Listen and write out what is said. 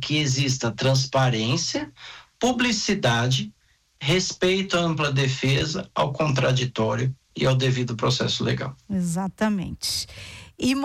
que exista transparência, publicidade, respeito à ampla defesa, ao contraditório e ao devido processo legal. Exatamente. E